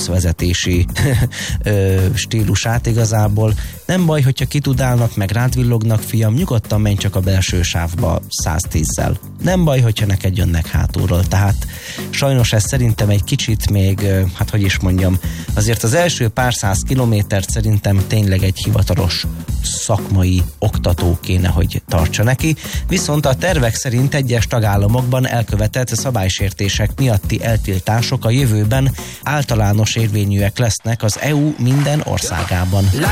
rossz vezetési stílusát igazából. Nem baj, hogyha kitudálnak, meg rád villognak, fiam, nyugodtan menj csak a belső sávba 110-zel. Nem baj, hogyha neked jönnek hátulról. Tehát sajnos ez szerintem egy kicsit még, hát hogy is mondjam, azért az első pár száz kilométert szerintem tényleg egy hivatalos szakmai oktató kéne, hogy tartsa neki, viszont a tervek szerint egyes tagállamokban elkövetett szabálysértések miatti eltiltások a jövőben általános érvényűek lesznek az EU minden országában.